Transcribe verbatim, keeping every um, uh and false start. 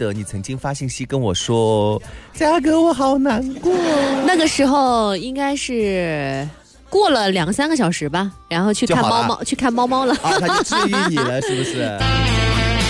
得你曾经发信息跟我说，嘉哥我好难过。 那个时候应该是过了两三个小时吧，然后去看猫猫，去看猫猫了。 啊，他就治愈你了，是不是？